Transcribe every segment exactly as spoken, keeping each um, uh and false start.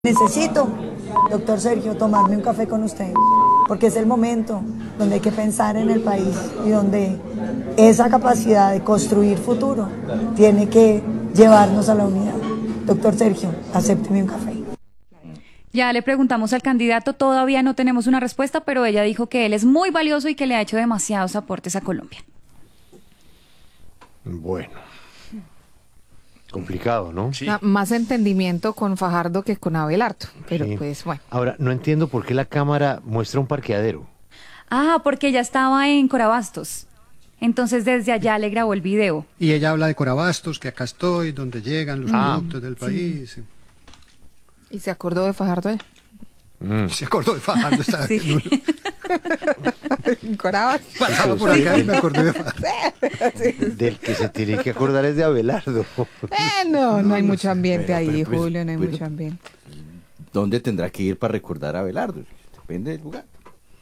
Necesito, doctor Sergio, tomarme un café con usted, porque es el momento donde hay que pensar en el país y donde esa capacidad de construir futuro tiene que llevarnos a la unidad. Doctor Sergio, acépteme un café. Ya le preguntamos al candidato, todavía no tenemos una respuesta, pero ella dijo que él es muy valioso y que le ha hecho demasiados aportes a Colombia. Bueno, complicado, ¿no? Sí. Más entendimiento con Fajardo que con Abelardo, pero Sí. pues bueno. Ahora, no entiendo por qué la cámara muestra un parqueadero. Ah, porque ella estaba en Corabastos. Entonces desde allá le grabó el video. Y ella habla de Corabastos, que acá estoy, donde llegan los Ah. productos del país. ¿Y se acordó de Fajardo? eh? Mm. Se acordó de Fajardo. Estaba Sí. en uno. En Corabastos. Pasaba por acá y me acordé de Fajardo. Del que se tiene que acordar es de Abelardo. Eh, no, no hay mucho ambiente pero- ahí, pero, pues, Julio, no hay pero- mucho ambiente. ¿Dónde tendrá que ir para recordar a Abelardo? Depende del lugar.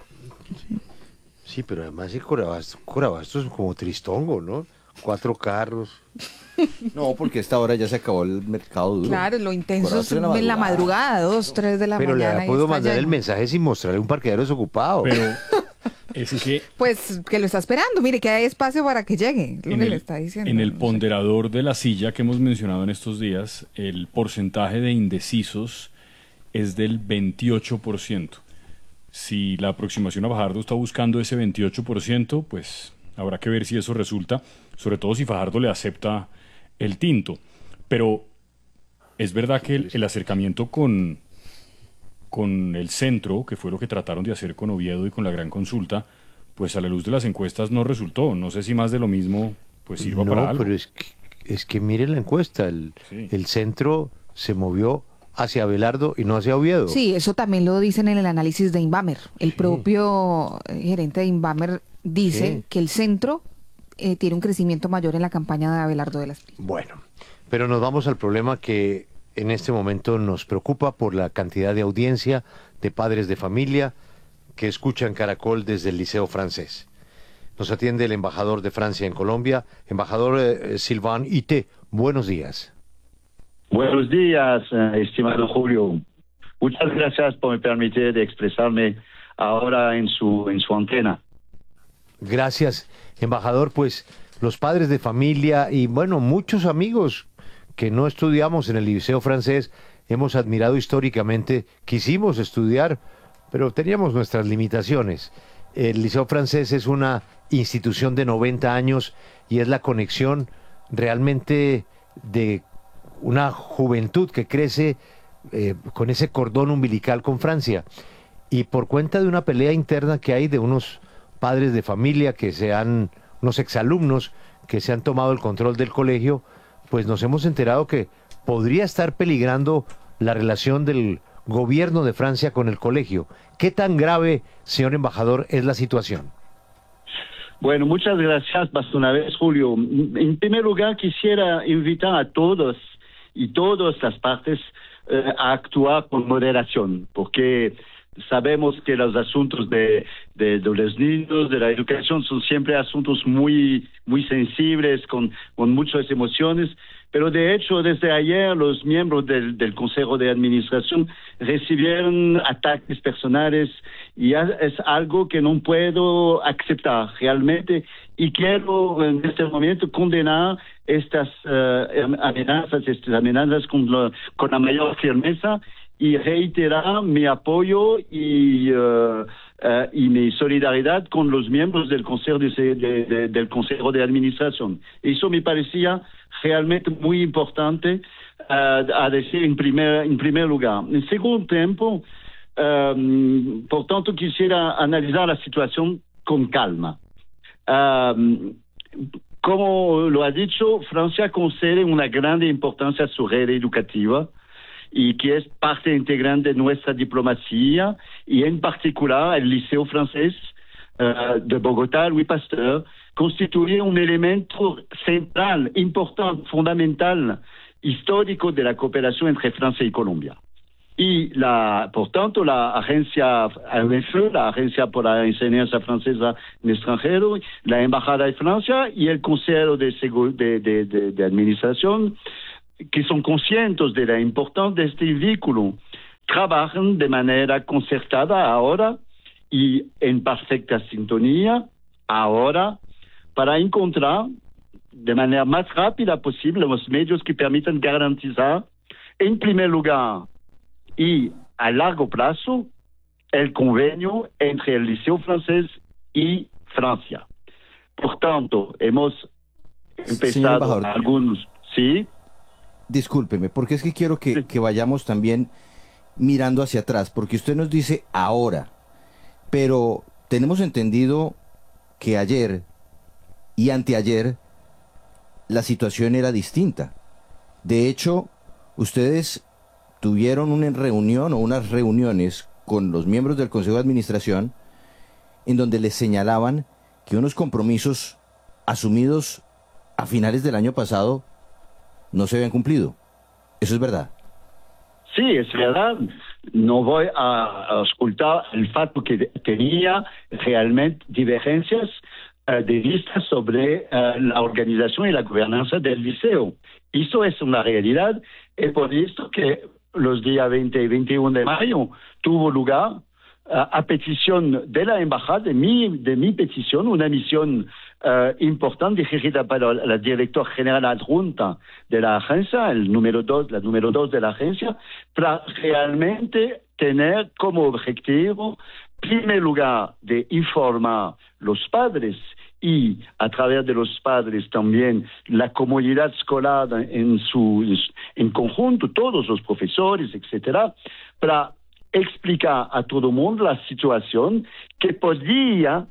Sí, pero además el Corabastos, Corabastos es como Tristongo, ¿no? Cuatro carros. No, porque a esta hora ya se acabó el mercado duro. Claro, lo intenso es Corabastos en la madrugada, dos, tres de la Pero le mañana. y puedo está mandar el lleno. mensaje sin mostrarle un parqueadero desocupado. Pero es que Pues que lo está esperando, mire que hay espacio para que llegue, es lo en que el, le está diciendo. en el No sé. ponderador de la silla que hemos mencionado en estos días, el porcentaje de indecisos es del veintiocho por ciento. Si la aproximación a Fajardo está buscando ese veintiocho por ciento, pues habrá que ver si eso resulta, sobre todo si Fajardo le acepta el tinto. Pero es verdad que el, el acercamiento con, con el centro, que fue lo que trataron de hacer con Oviedo y con la gran consulta, pues a la luz de las encuestas no resultó. No sé si más de lo mismo pues sirva no, para algo. pero es que, es que mire la encuesta. El, Sí. el centro se movió hacia Abelardo y no hacia Oviedo. Sí, eso también lo dicen en el análisis de Inbamer. El propio eh, gerente de Inbamer dice Sí. que el centro eh, tiene un crecimiento mayor en la campaña de Abelardo de las Pris. Bueno, pero nos vamos al problema que en este momento nos preocupa por la cantidad de audiencia de padres de familia que escuchan Caracol desde el Liceo Francés. Nos atiende el embajador de Francia en Colombia, embajador eh, Sylvain Ité. Buenos días. Buenos días, eh, estimado Julio. Muchas gracias por me permitir de expresarme ahora en su, en su antena. Gracias, embajador. Pues los padres de familia y, bueno, muchos amigos que no estudiamos en el Liceo Francés, hemos admirado históricamente, quisimos estudiar, pero teníamos nuestras limitaciones. El Liceo Francés es una institución de noventa años y es la conexión realmente de una juventud que crece eh, con ese cordón umbilical con Francia. Y por cuenta de una pelea interna que hay de unos padres de familia que se han, unos exalumnos que se han tomado el control del colegio, pues nos hemos enterado que podría estar peligrando la relación del gobierno de Francia con el colegio. ¿Qué tan grave, señor embajador, es la situación? Bueno, muchas gracias más una vez, Julio. En primer lugar, quisiera invitar a todos y todas las partes eh, a actuar con moderación, porque sabemos que los asuntos de, de, de los niños, de la educación, son siempre asuntos muy, muy sensibles, con, con muchas emociones, pero de hecho desde ayer los miembros del, del Consejo de Administración recibieron ataques personales y es algo que no puedo aceptar realmente y quiero en este momento condenar estas uh, amenazas, estas amenazas con, lo, con la mayor firmeza y reiterar mi apoyo y, uh, uh, y mi solidaridad con los miembros del Consejo de, de, de, del Consejo de Administración. Eso me parecía realmente muy importante uh, a decir en primer, en primer lugar. En segundo tiempo, um, por tanto, quisiera analizar la situación con calma. Um, como lo ha dicho, Francia concede una gran importancia a su red educativa y que es parte integrante de nuestra diplomacia y en particular el Liceo Francés uh, de Bogotá, Louis Pasteur, constituye un elemento central, importante, fundamental, histórico de la cooperación entre Francia y Colombia. Y, la, por tanto, la agencia A E F, la Agencia por la Enseñanza Francesa en Extranjero, la Embajada de Francia y el Consejo de, de, de, de, de Administración, que son conscientes de la importancia de este vínculo trabajan de manera concertada ahora y en perfecta sintonía ahora para encontrar de manera más rápida posible los medios que permitan garantizar, en primer lugar y a largo plazo, el convenio entre el Liceo francés y Francia. Por tanto, hemos empezado algunos... ¿Sí? Discúlpeme, porque es que quiero que, sí. que vayamos también mirando hacia atrás, porque usted nos dice ahora, pero tenemos entendido que ayer y anteayer la situación era distinta. De hecho, ustedes tuvieron una reunión o unas reuniones con los miembros del Consejo de Administración en donde les señalaban que unos compromisos asumidos a finales del año pasado no se habían cumplido. ¿Eso es verdad? Sí, es verdad. No voy a ocultar el fato que tenía realmente divergencias uh, de vista sobre uh, la organización y la gobernanza del liceo. Eso es una realidad. He visto que los días veinte y veintiuno de mayo tuvo lugar uh, a petición de la embajada, de mi, de mi petición, una misión Uh, importante dirigida para la directora general adjunta de la agencia, el número dos, la número dos de la agencia, para realmente tener como objetivo, en primer lugar, de informar los padres y a través de los padres también la comunidad escolar en su en conjunto, todos los profesores, etcétera, para explicar a todo el mundo la situación que podía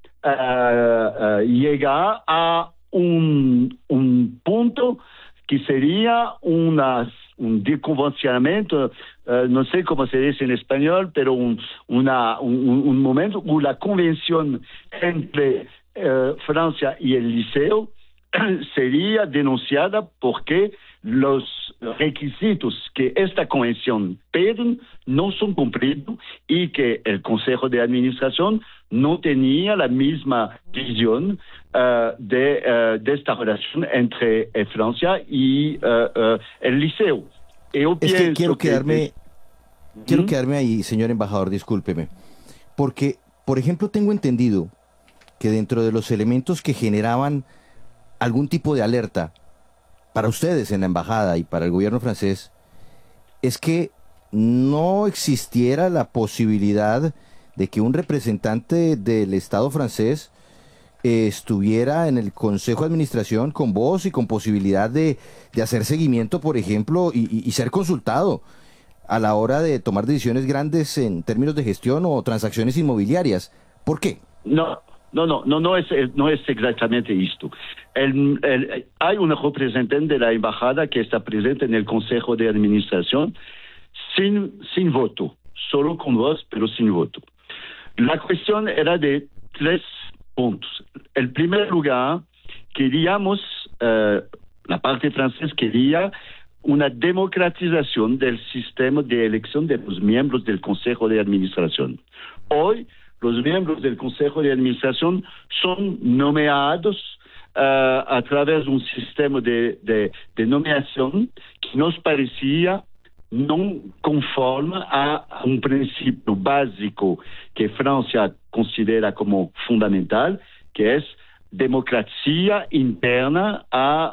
Uh, uh, llegar a un, un punto que sería una, un desconvencionamiento, uh, no sé cómo se dice en español, pero un, una, un, un momento où la convención entre uh, Francia y el liceo sería denunciada porque los requisitos que esta convención piden no son cumplidos y que el Consejo de Administración no tenía la misma visión uh, de, uh, de esta relación entre eh, Francia y uh, uh, el liceo. Yo es que quiero que quedarme, es... quiero ¿Mm? quedarme ahí, señor embajador, discúlpeme, porque, por ejemplo, tengo entendido que dentro de los elementos que generaban algún tipo de alerta para ustedes en la embajada y para el gobierno francés es que no existiera la posibilidad de que un representante del Estado francés eh, estuviera en el Consejo de Administración con voz y con posibilidad de, de hacer seguimiento, por ejemplo, y, y, y ser consultado a la hora de tomar decisiones grandes en términos de gestión o transacciones inmobiliarias. ¿Por qué? No. No, no, no, no es, no es exactamente esto. El, el, hay un representante de la embajada que está presente en el Consejo de Administración sin, sin voto, solo con voz, pero sin voto. La cuestión era de tres puntos. En primer lugar, queríamos, uh, la parte francesa quería una democratización del sistema de elección de los miembros del Consejo de Administración. Hoy, los miembros del Consejo de Administración son nominados uh, a través de un sistema de, de, de nominación que nos parecía no conforme a un principio básico que Francia considera como fundamental, que es democracia interna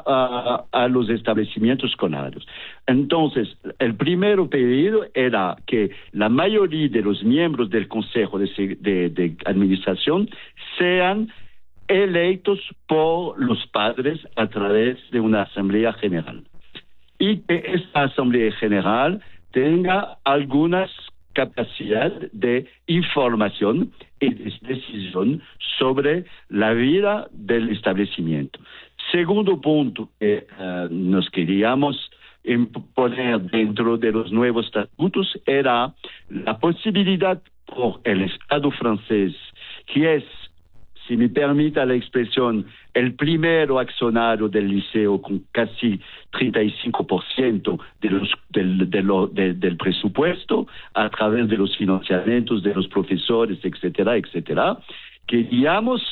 a, a, a los establecimientos escolares. Entonces, el primer pedido era que la mayoría de los miembros del Consejo de, de, de Administración sean electos por los padres a través de una Asamblea General. Y que esta Asamblea General tenga algunas capacidad de información y de decisión sobre la vida del establecimiento. Segundo punto que uh, nos queríamos poner dentro de los nuevos estatutos era la posibilidad por el Estado francés, que es, si me permite la expresión, el primero accionario del liceo con casi treinta y cinco por ciento de los, del, de lo, de, del presupuesto a través de los financiamientos de los profesores, etcétera, etcétera. Queríamos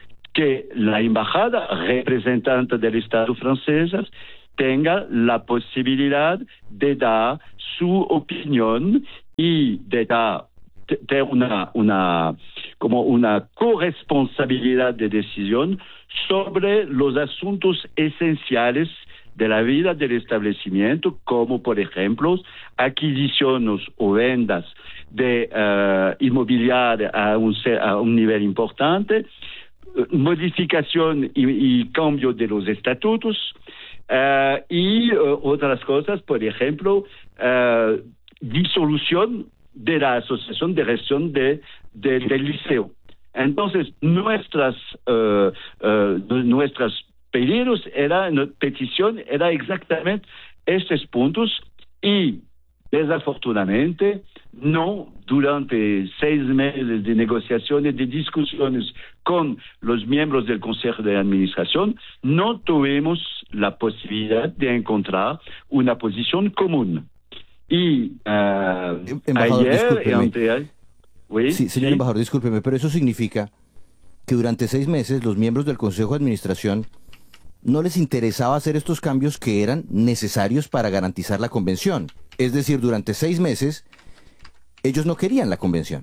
que la embajada representante del Estado francés tenga la posibilidad de dar su opinión y de dar tener una, una, como una corresponsabilidad de decisión sobre los asuntos esenciales de la vida del establecimiento, como por ejemplo adquisiciones o ventas de uh, inmobiliaria a un, a un nivel importante, modificación y, y cambio de los estatutos uh, y uh, otras cosas, por ejemplo, uh, disolución de la asociación de gestión de, de, del liceo. Entonces, nuestras, uh, uh, nuestras pedidos era, petición era exactamente estos puntos y, desafortunadamente, no durante seis meses de negociaciones, de discusiones con los miembros del Consejo de Administración, no tuvimos la posibilidad de encontrar una posición común. Y uh, embajador, ayer y anteayer, ¿sí? Sí, señor ¿sí? embajador, discúlpeme, pero eso significa que durante seis meses los miembros del Consejo de Administración no les interesaba hacer estos cambios que eran necesarios para garantizar la convención. Es decir, durante seis meses ellos no querían la convención.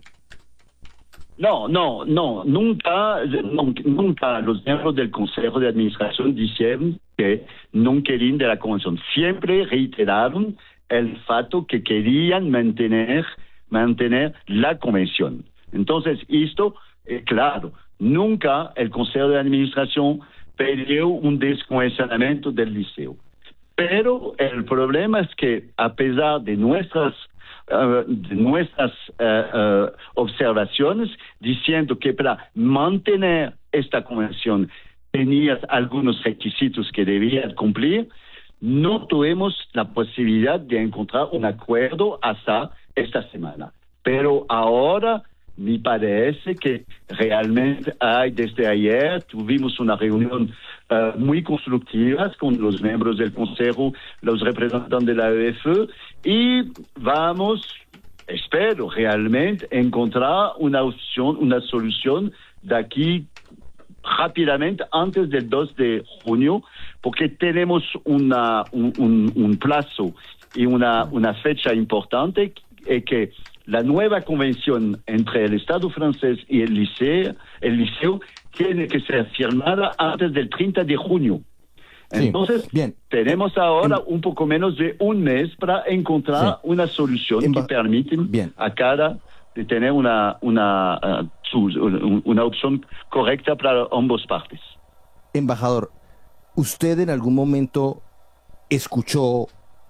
No, no, no, nunca, no, nunca los miembros del Consejo de Administración dijeron que no querían de la convención. Siempre reiteraron el fato que querían mantener, mantener la convención. Entonces, esto, eh, claro, nunca el Consejo de Administración pidió un descongestionamiento del liceo. Pero el problema es que, a pesar de nuestras, uh, de nuestras uh, uh, observaciones, diciendo que para mantener esta convención tenía algunos requisitos que debían cumplir, no tuvimos la posibilidad de encontrar un acuerdo hasta esta semana. Pero ahora me parece que realmente hay, desde ayer tuvimos una reunión uh, muy constructiva con los miembros del Consejo, los representantes de la E F E, y vamos, espero realmente, encontrar una opción, una solución de aquí rápidamente antes del dos de junio, porque tenemos una, un, un, un plazo y una, una fecha importante, y que la nueva convención entre el Estado francés y el liceo, el liceo tiene que ser firmada antes del treinta de junio. Sí, Entonces, bien. tenemos ahora En, un poco menos de un mes para encontrar sí. una solución En, que permite bien. a cada de tener una, una, uh, su, una opción correcta para ambas partes. Embajador, ¿usted en algún momento escuchó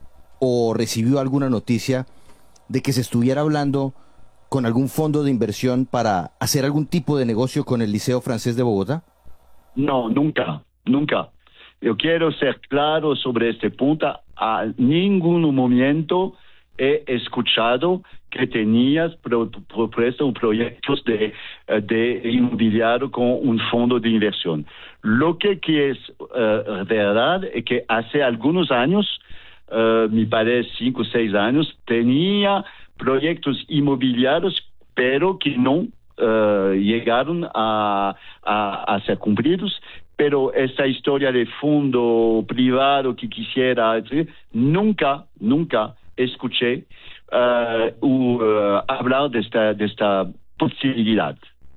o recibió alguna noticia de que se estuviera hablando con algún fondo de inversión para hacer algún tipo de negocio con el Liceo Francés de Bogotá? No, nunca, nunca. Yo quiero ser claro sobre este punto. A ningún momento he escuchado que tenías propuesto proyectos de, de inmobiliario con un fondo de inversión. Lo que, que es uh, verdad es que hace algunos años, uh, me parece cinco o seis años, tenía proyectos inmobiliarios, pero que no uh, llegaron a, a, a ser cumplidos. Pero esta historia de fondo privado que quisiera, etcétera, nunca, nunca escuché uh, uh, hablar de esta, de esta posibilidad.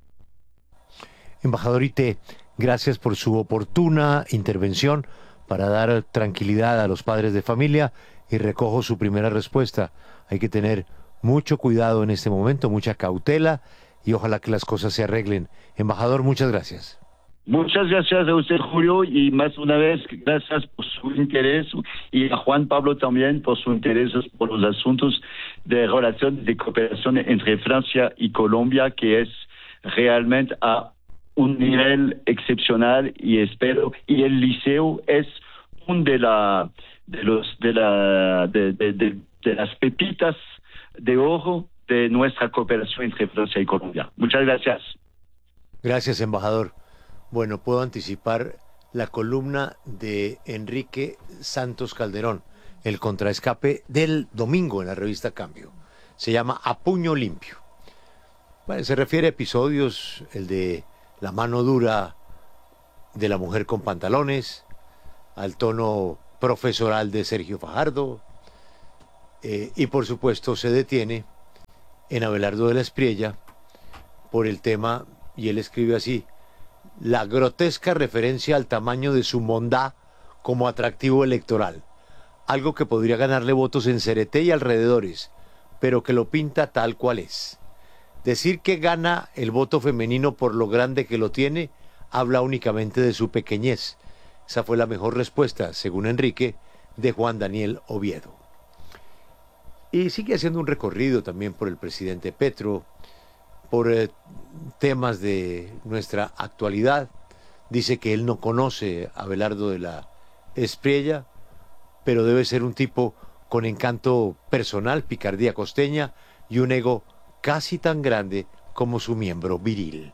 Embajador Ité, gracias por su oportuna intervención para dar tranquilidad a los padres de familia, y recojo su primera respuesta. Hay que tener mucho cuidado en este momento, mucha cautela, y ojalá que las cosas se arreglen. Embajador, muchas gracias. Muchas gracias a usted, Julio, y más una vez, gracias por su interés, y a Juan Pablo también por su interés por los asuntos de relación, de cooperación entre Francia y Colombia, que es realmente a un nivel excepcional, y espero, y el liceo es un de la de los de la de, de, de, de las pepitas de oro de nuestra cooperación entre Francia y Colombia. Muchas gracias. Gracias, embajador. Bueno, puedo anticipar la columna de Enrique Santos Calderón, el contraescape del domingo en la revista Cambio. Se llama A Puño Limpio. Bueno, se refiere a episodios, el de la mano dura de la mujer con pantalones, al tono profesoral de Sergio Fajardo, eh, y por supuesto se detiene en Abelardo de la Espriella por el tema, y él escribe así: la grotesca referencia al tamaño de su mondá como atractivo electoral, algo que podría ganarle votos en Cereté y alrededores, pero que lo pinta tal cual es. Decir que gana el voto femenino por lo grande que lo tiene, habla únicamente de su pequeñez. Esa fue la mejor respuesta, según Enrique, de Juan Daniel Oviedo. Y sigue haciendo un recorrido también por el presidente Petro, por eh, temas de nuestra actualidad. Dice que él no conoce a Abelardo de la Espriella, pero debe ser un tipo con encanto personal, picardía costeña y un ego casi tan grande como su miembro viril.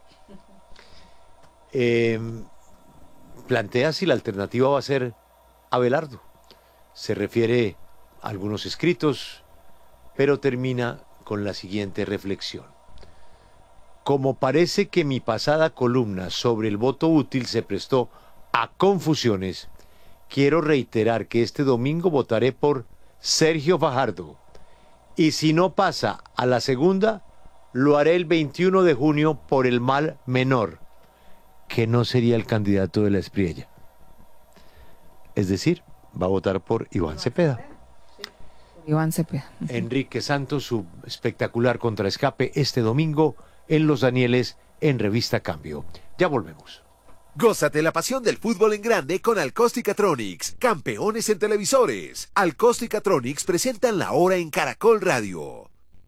Eh, plantea si la alternativa va a ser Abelardo. Se refiere a algunos escritos, pero termina con la siguiente reflexión. Como parece que mi pasada columna sobre el voto útil se prestó a confusiones, quiero reiterar que este domingo votaré por Sergio Fajardo, y si no pasa a la segunda, lo haré el veintiuno de junio por el mal menor, que no sería el candidato de la Espriella. Es decir, va a votar por Iván Cepeda. Iván Cepeda. Enrique Santos, su espectacular contraescape este domingo en Los Danieles, en Revista Cambio. Ya volvemos. Gózate la pasión del fútbol en grande con Alcóstica-Tronics, campeones en televisores. Alcóstica-Tronics presentan la hora en Caracol Radio.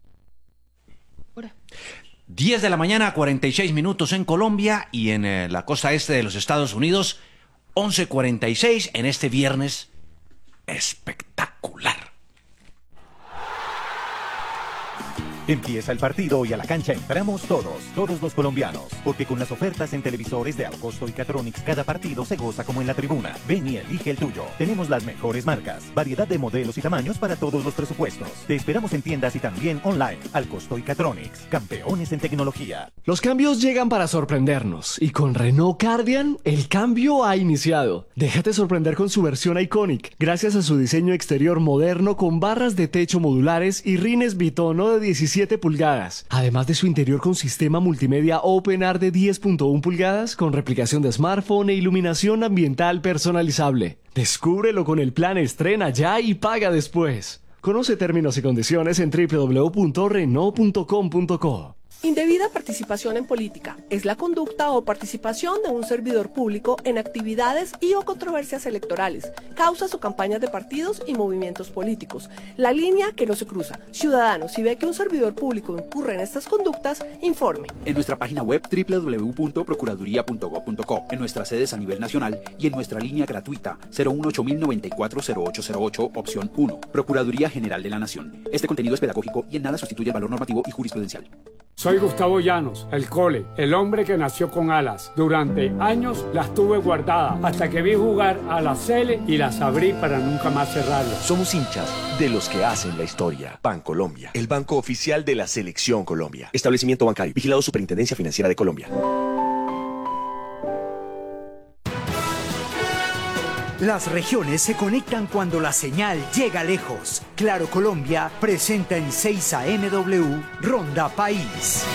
diez de la mañana, cuarenta y seis minutos en Colombia y en eh, la costa este de los Estados Unidos, once cuarenta y seis en este viernes espectacular. Empieza el partido y a la cancha entramos todos, todos los colombianos, porque con las ofertas en televisores de Alcosto y Catronics cada partido se goza como en la tribuna. Ven y elige el tuyo. Tenemos las mejores marcas, variedad de modelos y tamaños para todos los presupuestos. Te esperamos en tiendas y también online. Alcosto y Catronics, campeones en tecnología. Los cambios llegan para sorprendernos y con Renault Cardian el cambio ha iniciado. Déjate sorprender con su versión Iconic, gracias a su diseño exterior moderno con barras de techo modulares y rines bitono de diecisiete pulgadas, además de su interior con sistema multimedia OpenAir de diez punto uno pulgadas con replicación de smartphone e iluminación ambiental personalizable. Descúbrelo con el plan Estrena ya y paga después. Conoce términos y condiciones en doble u doble u doble u punto renault punto com punto co. Indebida participación en política es la conducta o participación de un servidor público en actividades y o controversias electorales, causas o campañas de partidos y movimientos políticos. La línea que no se cruza. Ciudadanos, si ve que un servidor público incurre en estas conductas, informe. En nuestra página web doble u doble u doble u punto procuraduría punto gob punto co, en nuestras sedes a nivel nacional y en nuestra línea gratuita cero uno ocho mil noventa y cuatro cero ocho cero ocho, opción uno. Procuraduría General de la Nación. Este contenido es pedagógico y en nada sustituye el valor normativo y jurisprudencial. Soy Gustavo Llanos, el Cole, el hombre que nació con alas. Durante años las tuve guardadas hasta que vi jugar a la Cele y las abrí para nunca más cerrarlas. Somos hinchas de los que hacen la historia. Bancolombia, el banco oficial de la Selección Colombia. Establecimiento bancario, vigilado Superintendencia Financiera de Colombia. Las regiones se conectan cuando la señal llega lejos. Claro Colombia presenta en seis A M W Ronda País.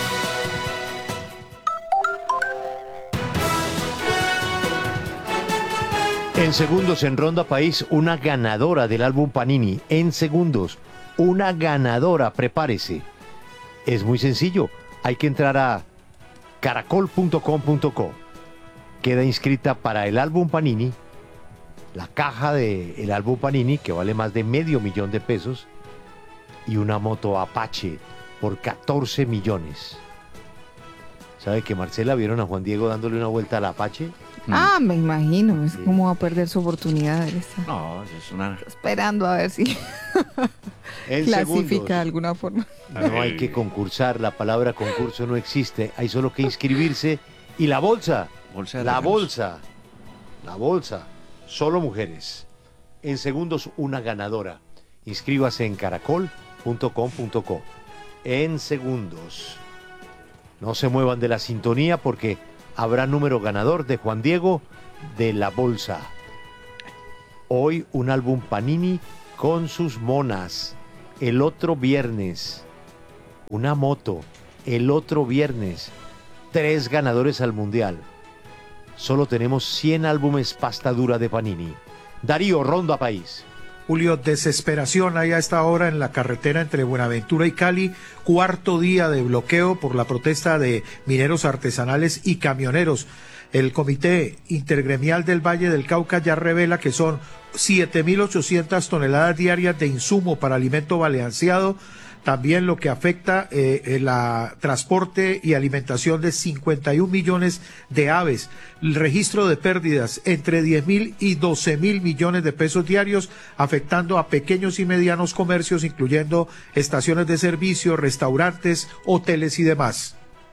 En segundos en Ronda País, una ganadora del álbum Panini. En segundos, una ganadora, prepárese. Es muy sencillo, hay que entrar a caracol punto com punto co. Queda inscrita para el álbum Panini. La caja del álbum Panini, que vale más de medio millón de pesos, y una moto Apache por catorce millones. ¿Sabe que Marcela vieron a Juan Diego dándole una vuelta al Apache? Ah, me imagino, es sí. Como va a perder su oportunidad. Él está no, es una... esperando a ver si en clasifica segundos. De alguna forma. No hay que concursar, la palabra concurso no existe, hay solo que inscribirse. Y la bolsa, bolsa la regalos. bolsa, la bolsa. Solo mujeres. En segundos, una ganadora. Inscríbase en caracol punto com punto co. En segundos. No se muevan de la sintonía porque habrá número ganador de Juan Diego de la bolsa. Hoy un álbum Panini con sus monas. El otro viernes una moto. El otro viernes, tres ganadores al Mundial. Solo tenemos cien álbumes pasta dura de Panini. Darío, Ronda País. Julio, desesperación hay a esta hora en la carretera entre Buenaventura y Cali, cuarto día de bloqueo por la protesta de mineros artesanales y camioneros. El Comité Intergremial del Valle del Cauca ya revela que son siete mil ochocientas toneladas diarias de insumo para alimento balanceado, también lo que afecta eh, el la, transporte y alimentación de cincuenta y un millones de aves, el registro de pérdidas entre diez mil y doce mil millones de pesos diarios, afectando a pequeños y medianos comercios, incluyendo estaciones de servicio, restaurantes, hoteles y demás.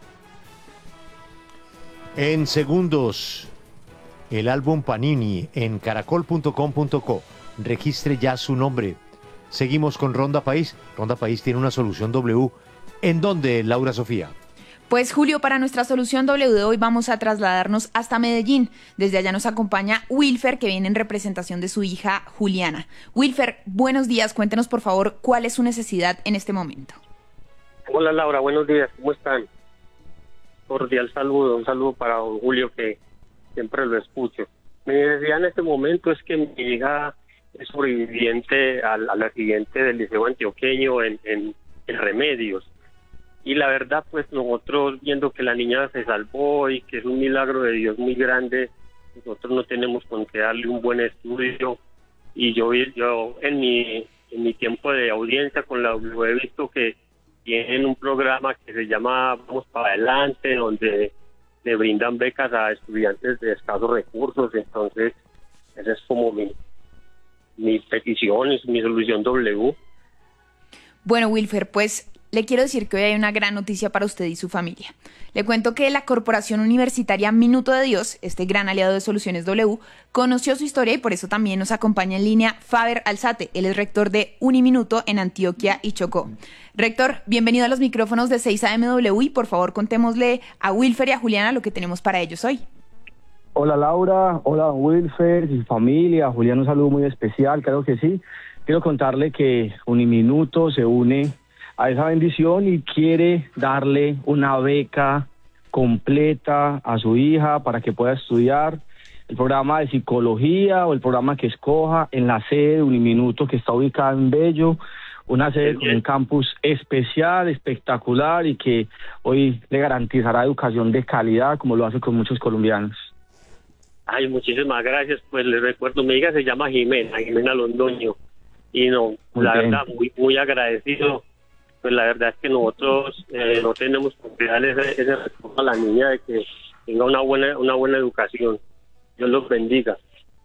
En segundos, el álbum Panini en caracol punto com punto co. Registre ya su nombre. Seguimos con Ronda País. Ronda País tiene una solución W. ¿En dónde, Laura Sofía? Pues Julio, para nuestra solución W de hoy vamos a trasladarnos hasta Medellín. Desde allá nos acompaña Wilfer, que viene en representación de su hija Juliana. Wilfer, buenos días. Cuéntenos por favor cuál es su necesidad en este momento. Hola Laura, buenos días. ¿Cómo están? Cordial saludo, un saludo para don Julio, que siempre lo escucho. Mi necesidad en este momento es que mi hija es sobreviviente al, al accidente del Liceo Antioqueño en, en, en Remedios. Y la verdad, pues nosotros viendo que la niña se salvó y que es un milagro de Dios muy grande, nosotros no tenemos con qué darle un buen estudio. Y yo, yo en mi en mi tiempo de audiencia con la W he visto que tienen un programa que se llama Vamos para Adelante, donde le brindan becas a estudiantes de escasos recursos. Entonces, esa es como mi, mi petición, es mi solución W. Bueno, Wilfer, pues le quiero decir que hoy hay una gran noticia para usted y su familia. Le cuento que la Corporación Universitaria Minuto de Dios, este gran aliado de Soluciones W, conoció su historia y por eso también nos acompaña en línea Faber Alzate. Él es rector de Uniminuto en Antioquia y Chocó. Rector, bienvenido a los micrófonos de seis A M W y por favor contémosle a Wilfer y a Juliana lo que tenemos para ellos hoy. Hola Laura, hola Wilfer y su familia. Juliana, un saludo muy especial, claro que sí. Quiero contarle que Uniminuto se une a esa bendición y quiere darle una beca completa a su hija para que pueda estudiar el programa de psicología o el programa que escoja en la sede de Uniminuto, que está ubicada en Bello, una sede con un campus especial, espectacular y que hoy le garantizará educación de calidad como lo hace con muchos colombianos. Ay, muchísimas gracias. Pues les recuerdo, mi hija se llama Jimena, Jimena Londoño, y no, muy la bien. verdad, muy, muy agradecido. Pues la verdad es que nosotros eh, no tenemos que darle ese, ese respeto a la niña de que tenga una buena una buena educación. Dios los bendiga.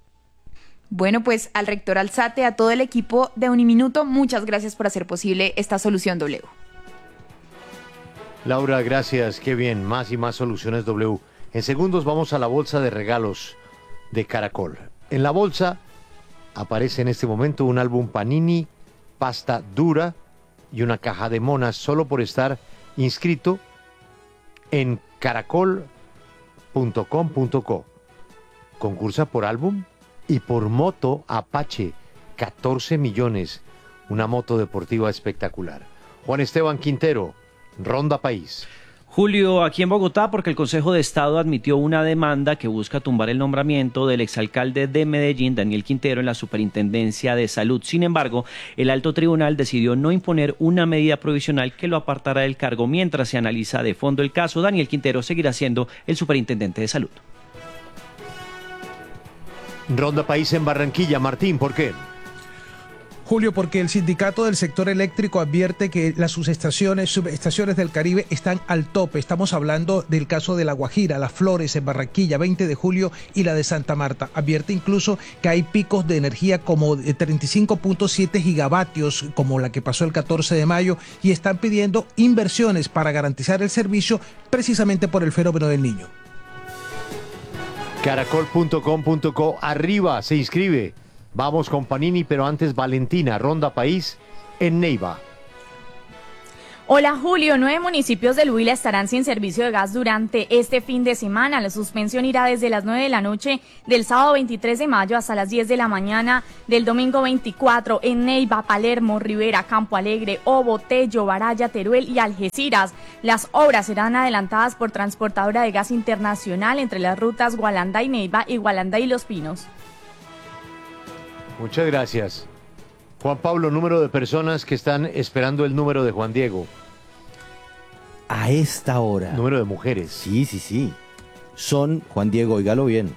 Bueno, pues al rector Alzate, a todo el equipo de Uniminuto, muchas gracias por hacer posible esta solución W. Laura, gracias. Qué bien. Más y más soluciones W. En segundos vamos a la bolsa de regalos de Caracol. En la bolsa aparece en este momento un álbum Panini, pasta dura y una caja de monas solo por estar inscrito en caracol punto com punto co. Concursa por álbum y por moto Apache, catorce millones, una moto deportiva espectacular. Juan Esteban Quintero, Ronda País. Julio, aquí en Bogotá, porque el Consejo de Estado admitió una demanda que busca tumbar el nombramiento del exalcalde de Medellín, Daniel Quintero, en la Superintendencia de Salud. Sin embargo, el alto tribunal decidió no imponer una medida provisional que lo apartara del cargo mientras se analiza de fondo el caso. Daniel Quintero seguirá siendo el superintendente de salud. Ronda País en Barranquilla. Martín, ¿por qué? Julio, porque el sindicato del sector eléctrico advierte que las subestaciones, subestaciones del Caribe están al tope. Estamos hablando del caso de La Guajira, Las Flores en Barranquilla, veinte de julio y la de Santa Marta. Advierte incluso que hay picos de energía como de treinta y cinco punto siete gigavatios, como la que pasó el catorce de mayo, y están pidiendo inversiones para garantizar el servicio precisamente por el fenómeno del Niño. caracol punto com punto co, arriba, se inscribe. Vamos con Panini, pero antes Valentina, Ronda País en Neiva. Hola Julio, nueve municipios del Huila estarán sin servicio de gas durante este fin de semana. La suspensión irá desde las nueve de la noche del sábado veintitrés de mayo hasta las diez de la mañana del domingo veinticuatro en Neiva, Palermo, Rivera, Campo Alegre, Obo, Tello, Baraya, Teruel y Algeciras. Las obras serán adelantadas por Transportadora de Gas Internacional entre las rutas Gualanda y Neiva y Gualanda y Los Pinos. Muchas gracias. Juan Pablo, número de personas que están esperando el número de Juan Diego. A esta hora. Número de mujeres. Sí, sí, sí. Son, Juan Diego, óigalo bien,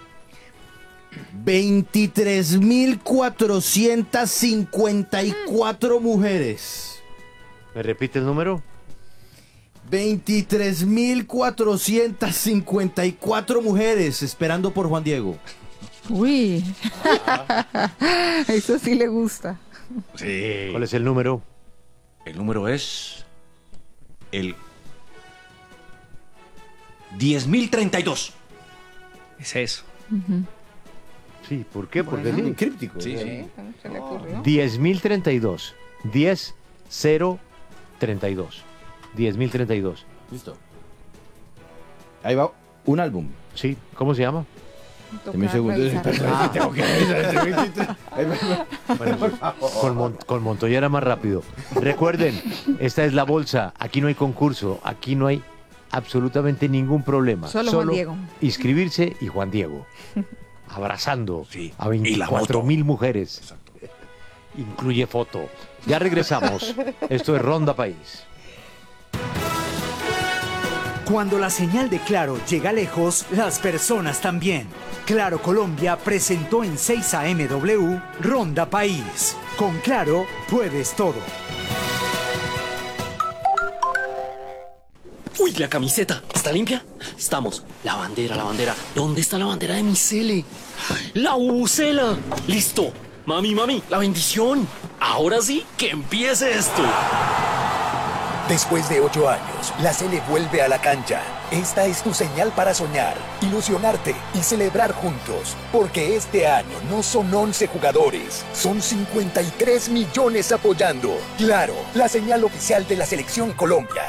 veintitrés mil cuatrocientas cincuenta y cuatro mujeres. ¿Me repite el número? veintitrés mil cuatrocientas cincuenta y cuatro mujeres esperando por Juan Diego. Uy, eso sí le gusta. Sí. ¿Cuál es el número? El número es el diez mil treinta y dos. Es eso. Uh-huh. Sí, ¿por qué? Porque Bueno, sí. críptico. Sí, sí. Se le ocurrió. diez mil treinta y dos. diez cero treinta y dos. diez mil treinta y dos. Listo. Ahí va un álbum. Sí, ¿cómo se llama? Deme un segundo. Ah. Tengo que revisar. Bueno, con, Mon- con Montoya era más rápido. Recuerden, esta es la bolsa. Aquí no hay concurso. Aquí no hay absolutamente ningún problema. Solo Juan Diego. Inscribirse y Juan Diego. Abrazando Sí, a y la veinticuatro moto. mil mujeres. Incluye foto. Ya regresamos. Esto es Ronda País. Cuando la señal de Claro llega lejos, las personas también. Claro Colombia presentó en seis A M W Ronda País. Con Claro puedes todo. Uy, la camiseta, ¿está limpia? Estamos. La bandera, la bandera. ¿Dónde está la bandera de mi cele? La bubucela. Listo. Mami, mami, la bendición. Ahora sí, que empiece esto. Después de ocho años, la Sele vuelve a la cancha. Esta es tu señal para soñar, ilusionarte y celebrar juntos. Porque este año no son once jugadores, son cincuenta y tres millones apoyando. Claro, la señal oficial de la Selección Colombia.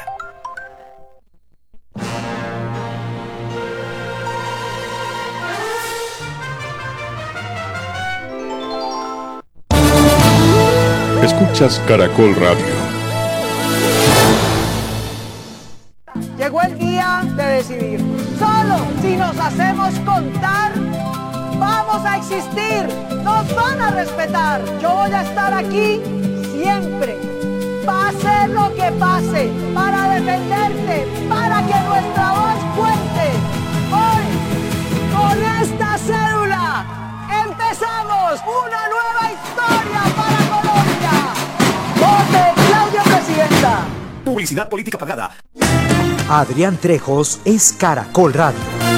Escuchas Caracol Radio. Llegó el día de decidir. Solo si nos hacemos contar, vamos a existir. Nos van a respetar. Yo voy a estar aquí siempre. Pase lo que pase, para defenderte, para que nuestra voz cuente. Hoy, con esta cédula, empezamos una nueva historia para Colombia. Vote Claudia Presidenta. Publicidad política pagada. Adrián Trejos es Caracol Radio.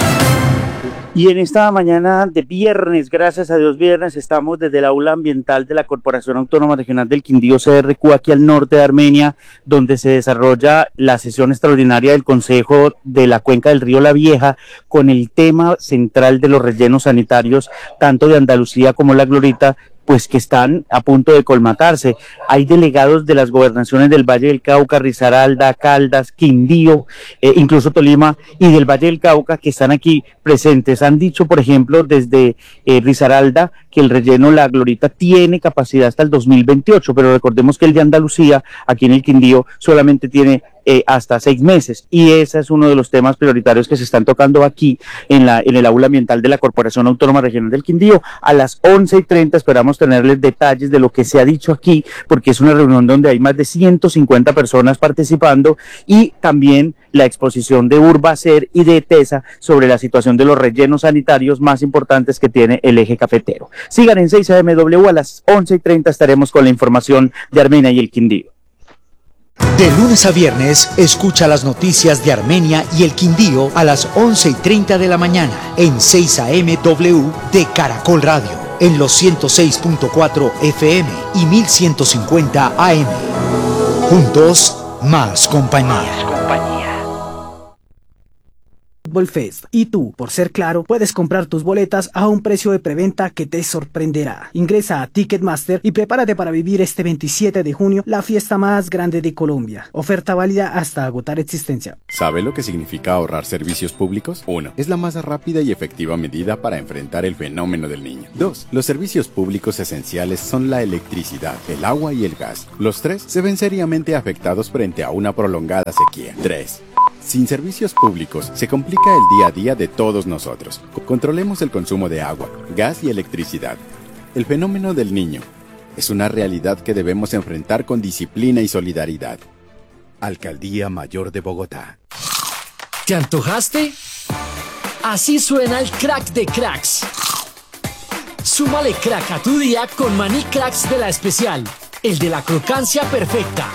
Y en esta mañana de viernes, gracias a Dios viernes, estamos desde el aula ambiental de la Corporación Autónoma Regional del Quindío C R Q, aquí al norte de Armenia, donde se desarrolla la sesión extraordinaria del Consejo de la Cuenca del Río La Vieja, con el tema central de los rellenos sanitarios, tanto de Andalucía como La Glorita, pues que están a punto de colmatarse. Hay delegados de las gobernaciones del Valle del Cauca, Risaralda, Caldas, Quindío, eh, incluso Tolima, y del Valle del Cauca, que están aquí presentes. Han dicho, por ejemplo, desde eh, Risaralda, que el relleno La Glorita tiene capacidad hasta el dos mil veintiocho, pero recordemos que el de Andalucía, aquí en el Quindío, solamente tiene Eh, hasta seis meses, y ese es uno de los temas prioritarios que se están tocando aquí en, la, en el aula ambiental de la Corporación Autónoma Regional del Quindío. A las once y treinta esperamos tenerles detalles de lo que se ha dicho aquí, porque es una reunión donde hay más de ciento cincuenta personas participando, y también la exposición de Urbacer y de TESA sobre la situación de los rellenos sanitarios más importantes que tiene el eje cafetero. Sigan en seis A M W, a las once y treinta estaremos con la información de Armenia y el Quindío. De lunes a viernes, escucha las noticias de Armenia y el Quindío a las once y treinta de la mañana en seis A M W de Caracol Radio, en los ciento seis punto cuatro F M y mil ciento cincuenta A M. Juntos, más compañía. Fútbol Fest. Y tú, por ser Claro, puedes comprar tus boletas a un precio de preventa que te sorprenderá. Ingresa a Ticketmaster y prepárate para vivir este veintisiete de junio la fiesta más grande de Colombia. Oferta válida hasta agotar existencia. ¿Sabe lo que significa ahorrar servicios públicos? uno. Es la más rápida y efectiva medida para enfrentar el fenómeno del niño. dos. Los servicios públicos esenciales son la electricidad, el agua y el gas. Los tres se ven seriamente afectados frente a una prolongada sequía. tres. Sin servicios públicos, se complica el día a día de todos nosotros. Controlemos el consumo de agua, gas y electricidad. El fenómeno del niño es una realidad que debemos enfrentar con disciplina y solidaridad. Alcaldía Mayor de Bogotá. ¿Te antojaste? Así suena el crack de cracks. Súmale crack a tu día con maní cracks de La Especial, el de la crocancia perfecta.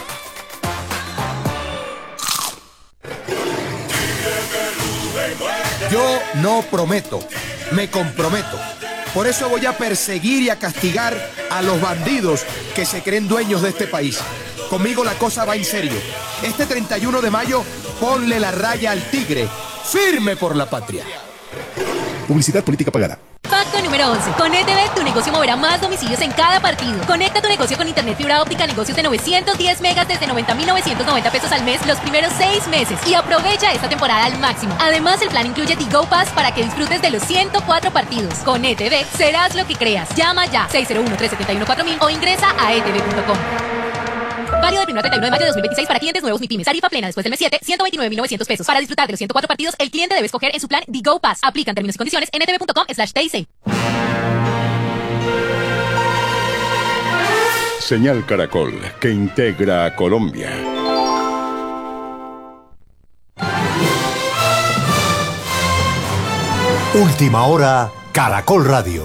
Yo no prometo, me comprometo. Por eso voy a perseguir y a castigar a los bandidos que se creen dueños de este país. Conmigo la cosa va en serio. Este treinta y uno de mayo, ponle la raya al tigre. Firme por la patria. Publicidad política pagada. Pacto número once. Con E T V tu negocio moverá más domicilios en cada partido. Conecta tu negocio con internet fibra óptica, negocios de novecientos diez megas desde noventa mil novecientos noventa pesos al mes los primeros seis meses y aprovecha esta temporada al máximo. Además, el plan incluye The Go Pass para que disfrutes de los ciento cuatro partidos. Con E T V serás lo que creas. Llama ya seis cero uno, tres siete uno, cuatro mil o ingresa a e t v punto com. Válido del primero al treinta y uno de mayo de dos mil veintiséis para clientes nuevos MIPYMES. Tarifa plena después del mes siete, ciento veintinueve mil novecientos pesos. Para disfrutar de los ciento cuatro partidos, el cliente debe escoger en su plan The Go Pass. Aplican términos y condiciones en e t v punto com slash t i c. Señal Caracol, que integra a Colombia. Última hora, Caracol Radio.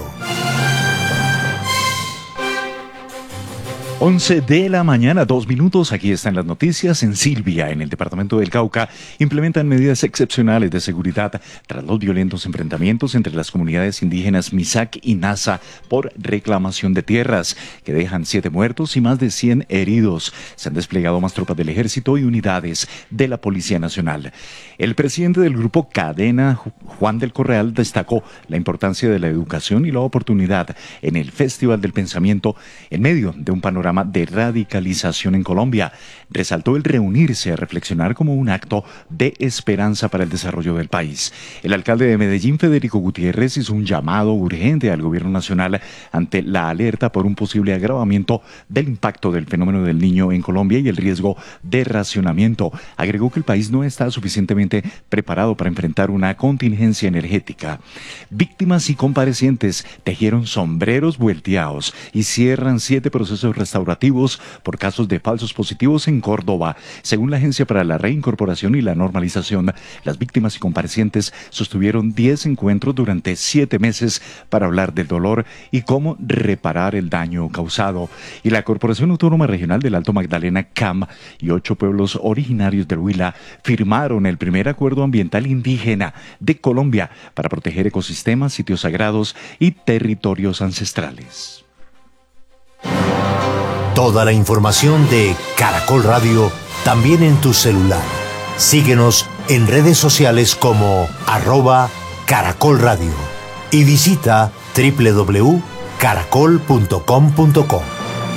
once de la mañana, dos minutos. Aquí están las noticias. En Silvia, en el departamento del Cauca, implementan medidas excepcionales de seguridad tras los violentos enfrentamientos entre las comunidades indígenas Misak y Nasa por reclamación de tierras, que dejan siete muertos y más de cien heridos. Se han desplegado más tropas del ejército y unidades de la Policía Nacional. El presidente del grupo Cadena, Juan del Correal, destacó la importancia de la educación y la oportunidad en el Festival del Pensamiento en medio de un panorama de radicalización en Colombia. Resaltó el reunirse a reflexionar como un acto de esperanza para el desarrollo del país. El alcalde de Medellín, Federico Gutiérrez, hizo un llamado urgente al gobierno nacional ante la alerta por un posible agravamiento del impacto del fenómeno del niño en Colombia y el riesgo de racionamiento. Agregó que el país no está suficientemente preparado para enfrentar una contingencia energética. Víctimas y comparecientes tejieron sombreros vuelteados y cierran siete procesos restaurativos por casos de falsos positivos en Córdoba. Según la Agencia para la Reincorporación y la Normalización, las víctimas y comparecientes sostuvieron diez encuentros durante siete meses para hablar del dolor y cómo reparar el daño causado. Y la Corporación Autónoma Regional del Alto Magdalena, C A M, y ocho pueblos originarios del Huila firmaron el primer acuerdo ambiental indígena de Colombia para proteger ecosistemas, sitios sagrados y territorios ancestrales. Toda la información de Caracol Radio también en tu celular. Síguenos en redes sociales como arroba Caracol Radio y visita doble u doble u doble u punto caracol punto com punto co.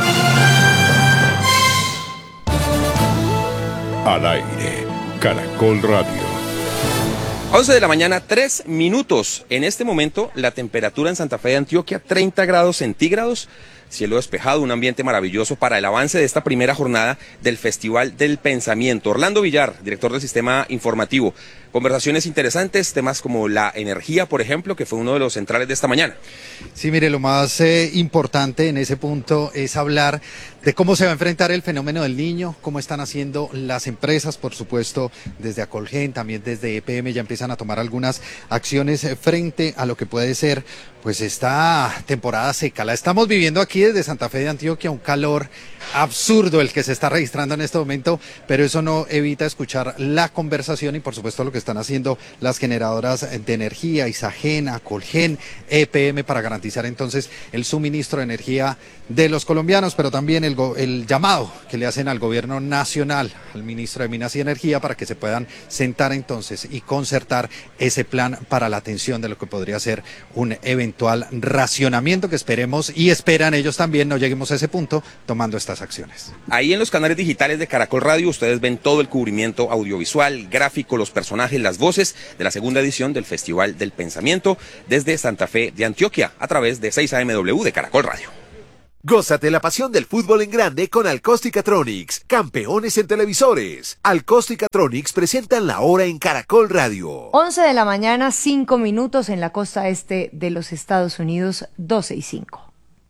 Al aire, Caracol Radio. once de la mañana, tres minutos. En este momento, la temperatura en Santa Fe de Antioquia, treinta grados centígrados. Cielo despejado, un ambiente maravilloso para el avance de esta primera jornada del Festival del Pensamiento. Orlando Villar, director del Sistema Informativo. Conversaciones interesantes, temas como la energía, por ejemplo, que fue uno de los centrales de esta mañana. Sí, mire, lo más eh, importante en ese punto es hablar de cómo se va a enfrentar el fenómeno del niño, cómo están haciendo las empresas, por supuesto, desde Acolgen, también desde E P M ya empiezan a tomar algunas acciones frente a lo que puede ser pues esta temporada seca. La estamos viviendo aquí aquí desde Santa Fe de Antioquia, un calor absurdo el que se está registrando en este momento, pero eso no evita escuchar la conversación y por supuesto lo que están haciendo las generadoras de energía, Isagen, Acolgen, E P M, para garantizar entonces el suministro de energía de los colombianos, pero también el, el llamado que le hacen al gobierno nacional, al ministro de Minas y Energía, para que se puedan sentar entonces y concertar ese plan para la atención de lo que podría ser un eventual racionamiento que esperemos y esperan ellos también no lleguemos a ese punto tomando estas acciones. Ahí en los canales digitales de Caracol Radio ustedes ven todo el cubrimiento audiovisual, gráfico, los personajes, las voces de la segunda edición del Festival del Pensamiento desde Santa Fe de Antioquia a través de seis A M W de Caracol Radio. Gózate la pasión del fútbol en grande con Alcosticatronics, campeones en televisores. Alcosticatronics presentan la hora en Caracol Radio. once de la mañana, cinco minutos en la costa este de los Estados Unidos, doce y cinco.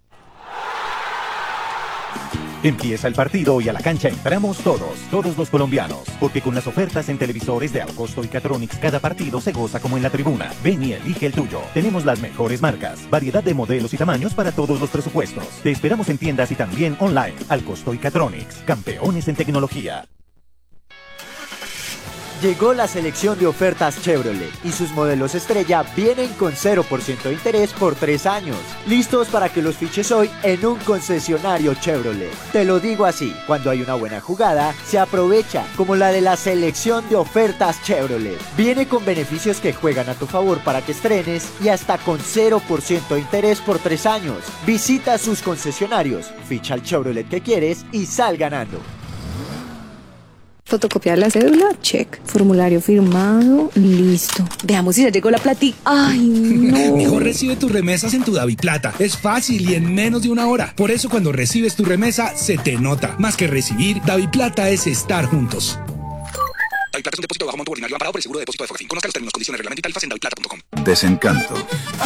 Empieza el partido y a la cancha entramos todos, todos los colombianos, porque con las ofertas en televisores de Alcosto y Catronics cada partido se goza como en la tribuna. Ven y elige el tuyo. Tenemos las mejores marcas, variedad de modelos y tamaños para todos los presupuestos. Te esperamos en tiendas y también online. Alcosto y Catronics, campeones en tecnología. Llegó la selección de ofertas Chevrolet y sus modelos estrella vienen con cero por ciento de interés por tres años. Listos para que los fiches hoy en un concesionario Chevrolet. Te lo digo así, cuando hay una buena jugada, se aprovecha, como la de la selección de ofertas Chevrolet. Viene con beneficios que juegan a tu favor para que estrenes y hasta con cero por ciento de interés por tres años. Visita sus concesionarios, ficha el Chevrolet que quieres y sal ganando. Fotocopiar la cédula, check. Formulario firmado, listo. Veamos si ya llegó la platica. Ay, no. Mejor recibe tus remesas en tu DaviPlata. Es fácil y en menos de una hora. Por eso cuando recibes tu remesa, se te nota. Más que recibir, DaviPlata es estar juntos. DaviPlata es un depósito de bajo monto ordinario amparado por el seguro de depósito de Fogafín. Conozca los términos, condiciones, reglamento y tarifas en daviplata punto com. Desencanto.